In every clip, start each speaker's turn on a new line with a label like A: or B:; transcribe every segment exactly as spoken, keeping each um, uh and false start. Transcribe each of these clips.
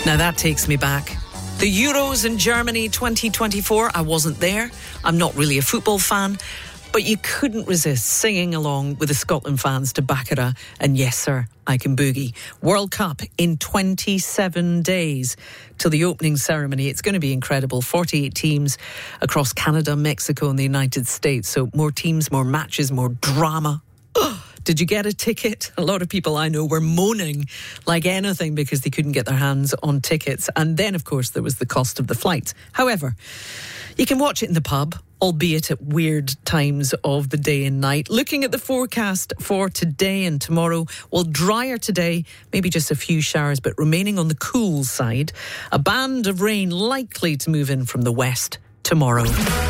A: Now that takes me back. The Euros in Germany twenty twenty-four, I wasn't there. I'm not really a football fan. But you couldn't resist singing along with the Scotland fans to Baccara and Yes Sir, I Can Boogie. World Cup in twenty-seven days till the opening ceremony. It's going to be incredible. forty-eight teams across Canada, Mexico and the United States. So more teams, more matches, more drama. Did you get a ticket? A lot of people I know were moaning like anything because they couldn't get their hands on tickets. And then, of course, there was the cost of the flight. However, you can watch it in the pub, albeit at weird times of the day and night. Looking at the forecast for today and tomorrow, well, drier today, maybe just a few showers, but remaining on the cool side. A band of rain likely to move in from the west tomorrow.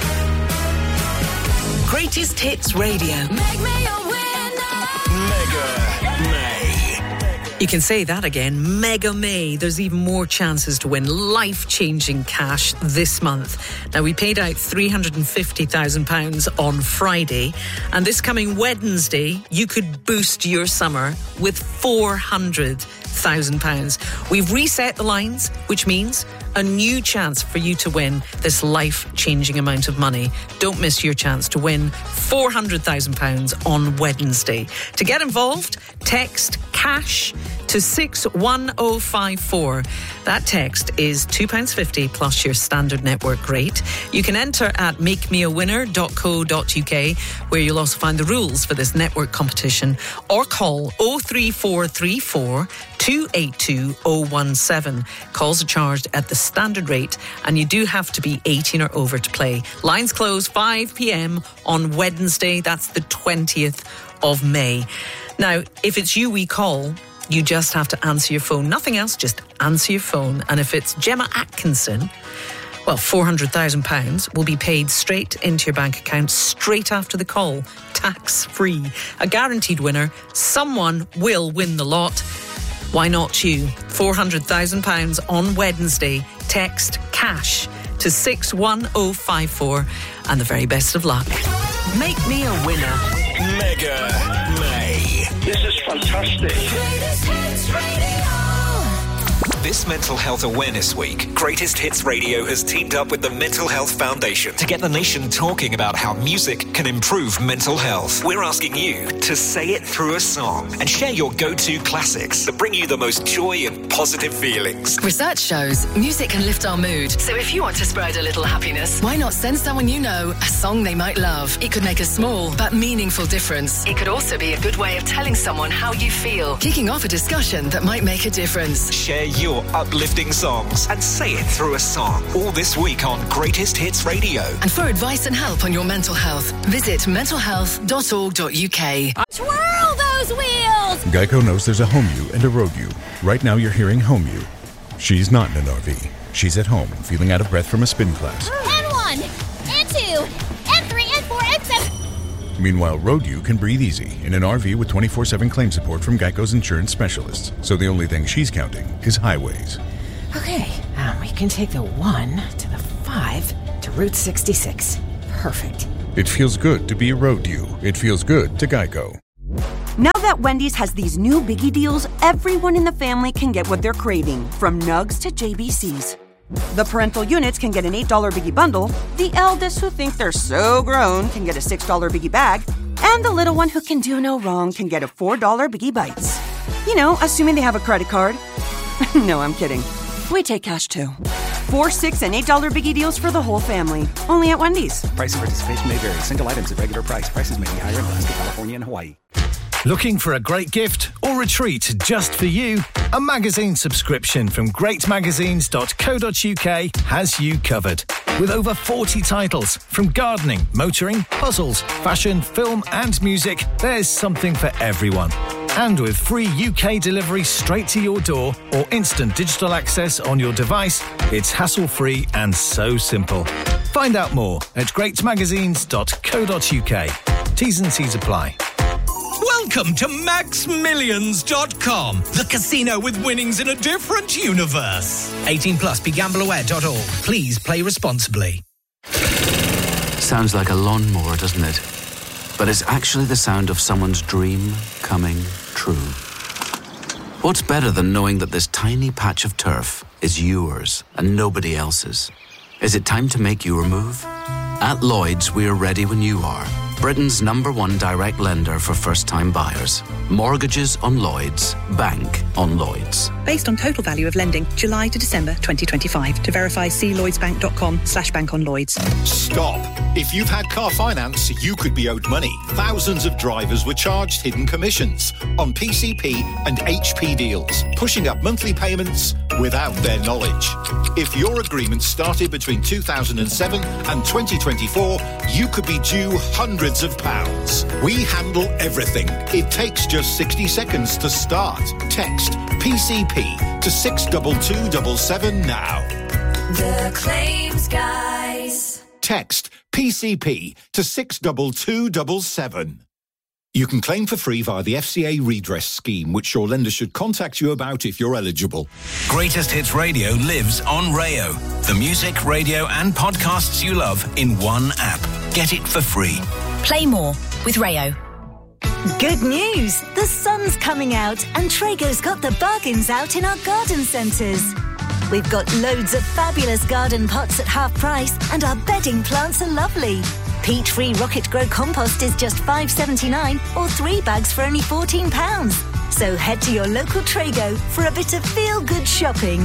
A: Greatest Hits Radio. Make me a winner. Mega May. You can say that again, Mega May. There's even more chances to win life-changing cash this month. Now, we paid out three hundred fifty thousand pounds on Friday, and this coming Wednesday, you could boost your summer with four hundred thousand pounds. We've reset the lines, which means a new chance for you to win this life-changing amount of money. Don't miss your chance to win four hundred thousand pounds on Wednesday. To get involved, text CASH to six one oh five four. That text is two pounds fifty plus your standard network rate. You can enter at make me a winner dot co dot uk, where you'll also find the rules for this network competition, or call oh three four three four two eight two oh one seven. Calls are charged at the standard rate, and you do have to be eighteen or over to play. Lines close five p.m. on Wednesday. That's the twentieth of May. Now, if it's you we call, you just have to answer your phone. Nothing else, just answer your phone. And if it's Gemma Atkinson, well, four hundred thousand pounds will be paid straight into your bank account straight after the call, tax-free. A guaranteed winner. Someone will win the lot. Why not you? four hundred thousand pounds on Wednesday. Text CASH to six one oh five four, and the very best of luck. Make me a winner.
B: Mega May.
C: This is fantastic.
B: Greatest Hits Radio. This Mental Health Awareness Week, Greatest Hits Radio has teamed up with the Mental Health Foundation to get the nation talking about how music can improve mental health. We're asking you to say it through a song and share your go-to classics that bring you the most joy and positive feelings.
D: Research shows music can lift our mood. So if you want to spread a little happiness, why not send someone you know a song they might love? It could make a small but meaningful difference. It could also be a good way of telling someone how you feel, kicking off a discussion that might make a difference.
B: Share your uplifting songs and say it through a song. All this week on Greatest Hits Radio.
D: And for advice and help on your mental health, visit mental health dot org dot uk.
E: Twirl those wheels!
F: Geico knows there's a home you and a road you. Right now you're hearing home you. She's not in an R V. She's at home, feeling out of breath from a spin class.
E: And one, and two, and three, and four, and seven.
F: Meanwhile, road you can breathe easy in an R V with twenty-four seven claim support from Geico's insurance specialists. So the only thing she's counting is highways.
G: Okay, um, we can take the one to the five to Route sixty-six. Perfect.
F: It feels good to be a road you. It feels good to Geico.
H: Now that Wendy's has these new biggie deals, everyone in the family can get what they're craving, from nugs to J B Cs. The parental units can get an eight dollar biggie bundle, the eldest who think they're so grown can get a six dollar biggie bag, and the little one who can do no wrong can get a four dollar biggie bites. You know, assuming they have a credit card. No, I'm kidding. We take cash too. Four, six, and eight dollar biggie deals for the whole family. Only at Wendy's.
I: Price and participation may vary. Single items at regular price. Prices may be higher in Alaska, California, and Hawaii.
J: Looking for a great gift or a treat just for you? A magazine subscription from great magazines dot co dot uk has you covered. With over forty titles from gardening, motoring, puzzles, fashion, film and music, there's something for everyone. And with free U K delivery straight to your door or instant digital access on your device, it's hassle-free and so simple. Find out more at great magazines dot co dot uk. T's and C's apply.
K: Welcome to Max Millions dot com, the casino with winnings in a different universe. eighteen plus, be gamble aware dot org. Please play responsibly.
L: Sounds like a lawnmower, doesn't it? But it's actually the sound of someone's dream coming true. What's better than knowing that this tiny patch of turf is yours and nobody else's? Is it time to make your move? At Lloyds, we're ready when you are. Britain's number one direct lender for first-time buyers. Mortgages on Lloyds. Bank on Lloyds.
C: Based on total value of lending, July to December twenty twenty-five. To verify, see lloydsbank.com slash bank on Lloyds.
M: Stop. If you've had car finance, you could be owed money. Thousands of drivers were charged hidden commissions on P C P and H P deals, pushing up monthly payments without their knowledge. If your agreement started between two thousand seven and twenty twenty-four, you could be due hundreds of pounds. We handle everything. It takes just sixty seconds to start. Text P C P to six two two seven seven now.
N: The Claims Guys.
M: Text P C P to six two two seven seven. You can claim for free via the F C A redress scheme, which your lender should contact you about if you're eligible.
O: Greatest Hits Radio lives on Rayo. The music, radio and podcasts you love in one app. Get it for free.
P: Play more with Rayo.
Q: Good news! The sun's coming out and Traeger's got the bargains out in our garden centres. We've got loads of fabulous garden pots at half price and our bedding plants are lovely. Peat-free Rocket Grow compost is just five pounds seventy-nine or three bags for only fourteen pounds. So head to your local Traego for a bit of feel-good shopping.